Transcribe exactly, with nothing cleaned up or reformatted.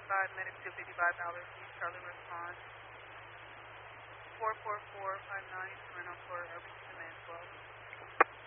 five minutes to fifty-five dollars. Charlie response. four four four five nine.